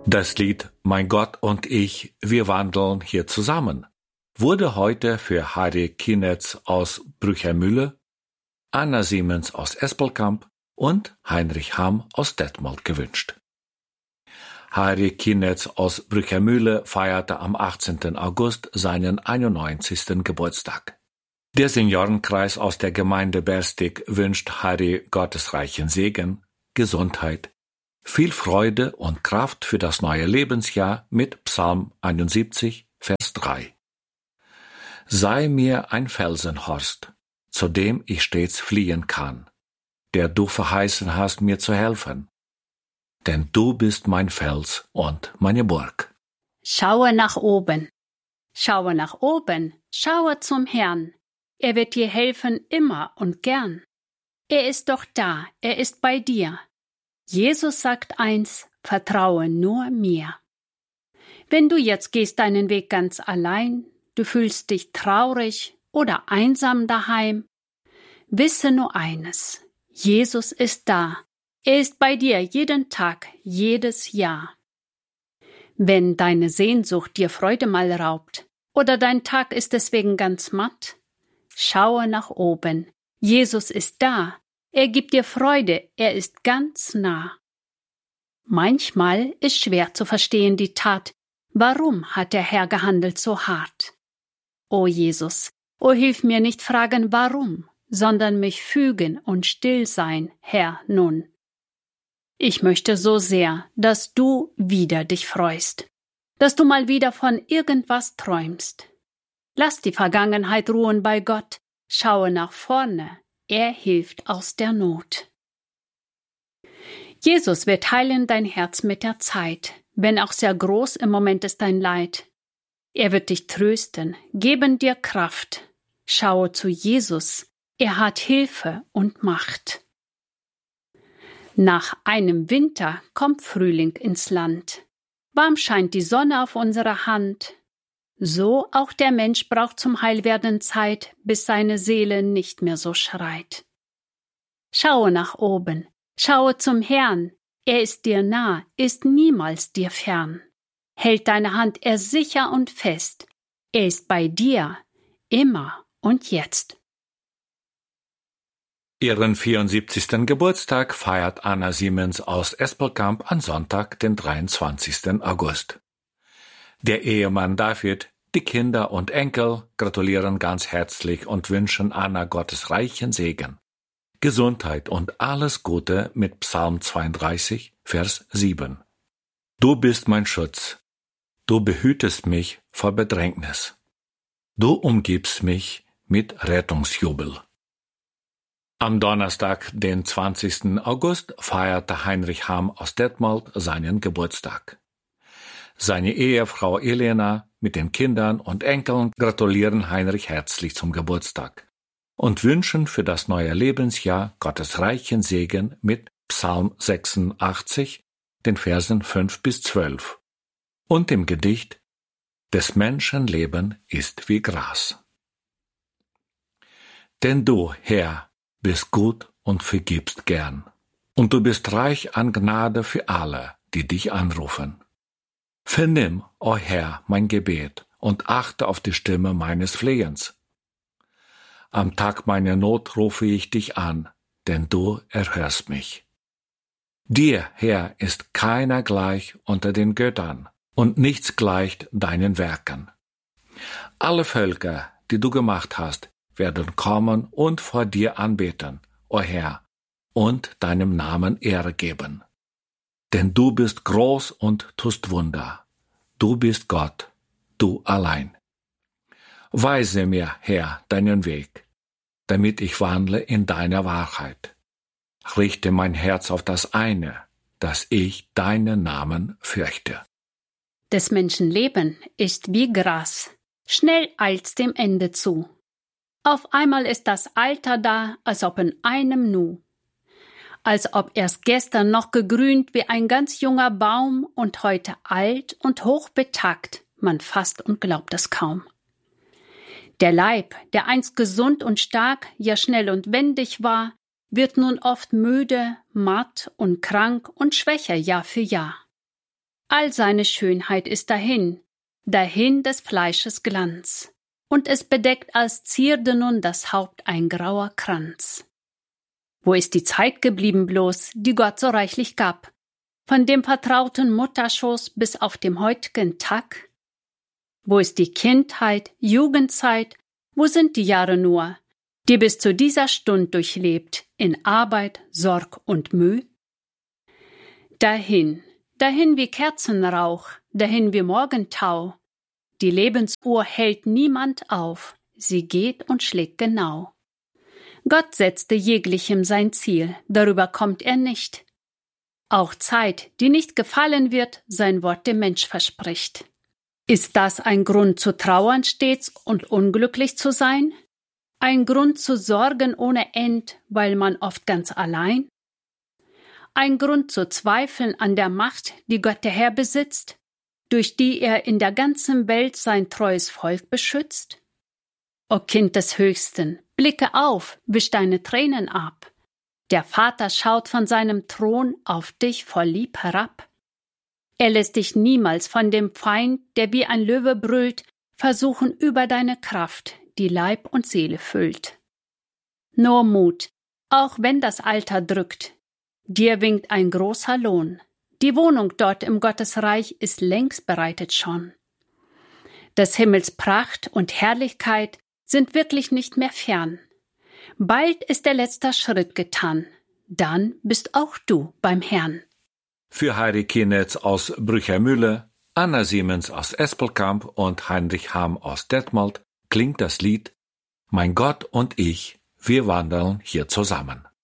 Das Lied »Mein Gott und ich, wir wandeln hier zusammen« wurde heute für Harry Kinetz aus Brüchermühle, Anna Siemens aus Espelkamp und Heinrich Hamm aus Detmold gewünscht. Harry Kinetz aus Brüchermühle feierte am 18. August seinen 91. Geburtstag. Der Seniorenkreis aus der Gemeinde Berstig wünscht Harry gottesreichen Segen, Gesundheit, viel Freude und Kraft für das neue Lebensjahr mit Psalm 71, Vers 3. Sei mir ein Felsenhorst, zu dem ich stets fliehen kann, der du verheißen hast, mir zu helfen. Denn du bist mein Fels und meine Burg. Schaue nach oben, schaue nach oben, schaue zum Herrn. Er wird dir helfen immer und gern. Er ist doch da, er ist bei dir. Jesus sagt eins, vertraue nur mir. Wenn du jetzt gehst deinen Weg ganz allein, du fühlst dich traurig oder einsam daheim, wisse nur eines, Jesus ist da. Er ist bei dir jeden Tag, jedes Jahr. Wenn deine Sehnsucht dir Freude mal raubt oder dein Tag ist deswegen ganz matt, schaue nach oben. Jesus ist da. Er gibt dir Freude. Er ist ganz nah. Manchmal ist schwer zu verstehen die Tat. Warum hat der Herr gehandelt so hart? O Jesus, o hilf mir nicht fragen warum, sondern mich fügen und still sein, Herr, nun. Ich möchte so sehr, dass du wieder dich freust, dass du mal wieder von irgendwas träumst. Lass die Vergangenheit ruhen bei Gott, schaue nach vorne, er hilft aus der Not. Jesus wird heilen dein Herz mit der Zeit, wenn auch sehr groß im Moment ist dein Leid. Er wird dich trösten, geben dir Kraft. Schaue zu Jesus, er hat Hilfe und Macht. Nach einem Winter kommt Frühling ins Land. Warm scheint die Sonne auf unsere Hand. So auch der Mensch braucht zum Heilwerden Zeit, bis seine Seele nicht mehr so schreit. Schaue nach oben, schaue zum Herrn, er ist dir nah, ist niemals dir fern. Hält deine Hand er sicher und fest, er ist bei dir, immer und jetzt. Ihren 74. Geburtstag feiert Anna Siemens aus Espelkamp am Sonntag, den 23. August. Der Ehemann David, die Kinder und Enkel gratulieren ganz herzlich und wünschen Anna Gottes reichen Segen, Gesundheit und alles Gute mit Psalm 32, Vers 7. Du bist mein Schutz, du behütest mich vor Bedrängnis, du umgibst mich mit Rettungsjubel. Am Donnerstag, den 20. August, feierte Heinrich Hamm aus Detmold seinen Geburtstag. Seine Ehefrau Elena mit den Kindern und Enkeln gratulieren Heinrich herzlich zum Geburtstag und wünschen für das neue Lebensjahr Gottes reichen Segen mit Psalm 86, den Versen 5 bis 12 und dem Gedicht »Des Menschen Leben ist wie Gras«. Denn du, Herr, bist gut und vergibst gern, und du bist reich an Gnade für alle, die dich anrufen. Vernimm, o Herr, mein Gebet und achte auf die Stimme meines Flehens. Am Tag meiner Not rufe ich dich an, denn du erhörst mich. Dir, Herr, ist keiner gleich unter den Göttern, und nichts gleicht deinen Werken. Alle Völker, die du gemacht hast, werden kommen und vor dir anbeten, o Herr, und deinem Namen Ehre geben. Denn du bist groß und tust Wunder. Du bist Gott, du allein. Weise mir, Herr, deinen Weg, damit ich wandle in deiner Wahrheit. Richte mein Herz auf das eine, dass ich deinen Namen fürchte. Des Menschen Leben ist wie Gras, schnell eilt's dem Ende zu. Auf einmal ist das Alter da, als ob in einem Nu. Als ob erst gestern noch gegrünt wie ein ganz junger Baum und heute alt und hochbetagt, man fasst und glaubt es kaum. Der Leib, der einst gesund und stark, ja schnell und wendig war, wird nun oft müde, matt und krank und schwächer Jahr für Jahr. All seine Schönheit ist dahin, dahin des Fleisches Glanz, und es bedeckt als Zierde nun das Haupt ein grauer Kranz. Wo ist die Zeit geblieben bloß, die Gott so reichlich gab, von dem vertrauten Mutterschoß bis auf dem heutigen Tag? Wo ist die Kindheit, Jugendzeit, wo sind die Jahre nur, die bis zu dieser Stund durchlebt, in Arbeit, Sorg und Müh? Dahin, dahin wie Kerzenrauch, dahin wie Morgentau, die Lebensuhr hält niemand auf, sie geht und schlägt genau. Gott setzte jeglichem sein Ziel, darüber kommt er nicht. Auch Zeit, die nicht gefallen wird, sein Wort dem Mensch verspricht. Ist das ein Grund zu trauern stets und unglücklich zu sein? Ein Grund zu sorgen ohne End, weil man oft ganz allein? Ein Grund zu zweifeln an der Macht, die Gott der Herr besitzt, durch die er in der ganzen Welt sein treues Volk beschützt? O Kind des Höchsten, blicke auf, wisch deine Tränen ab. Der Vater schaut von seinem Thron auf dich voll Lieb herab. Er lässt dich niemals von dem Feind, der wie ein Löwe brüllt, versuchen über deine Kraft, die Leib und Seele füllt. Nur Mut, auch wenn das Alter drückt, dir winkt ein großer Lohn. Die Wohnung dort im Gottesreich ist längst bereitet schon. Des Himmels Pracht und Herrlichkeit sind wirklich nicht mehr fern. Bald ist der letzte Schritt getan, dann bist auch du beim Herrn. Für Heidi Kienetz aus Brüchermühle, Anna Siemens aus Espelkamp und Heinrich Hamm aus Detmold klingt das Lied »Mein Gott und ich, wir wandeln hier zusammen«.